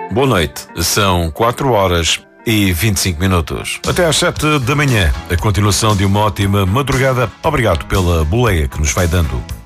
Boa noite, são 4h25. Até às 7 da manhã, a continuação de uma ótima madrugada. Obrigado pela boleia que nos vai dando.